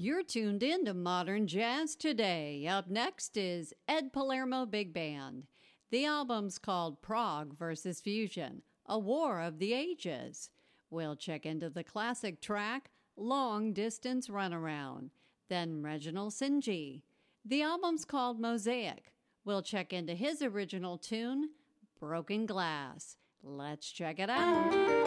You're tuned in to Modern Jazz Today. Up next is Ed Palermo Big Band. The album's called Prog versus Fusion, a War of the Ages. We'll check into the classic track, Long Distance Runaround. Then Reginald Sinji. The album's called Mosaic. We'll check into his original tune, Broken Glass. Let's check it out.